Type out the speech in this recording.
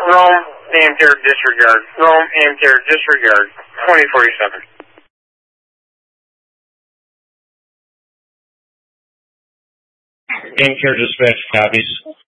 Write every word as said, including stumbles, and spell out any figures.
Rome, A M T R disregard. Rome, A M T R disregard. twenty forty-seven. A M T R dispatch copies.